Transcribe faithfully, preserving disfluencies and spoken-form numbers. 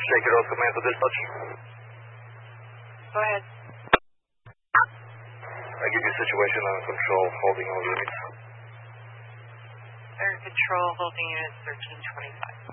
Take it off command to dispatch. Go ahead. I give you situation under control, holding all units. Air control, holding units thirteen twenty-five.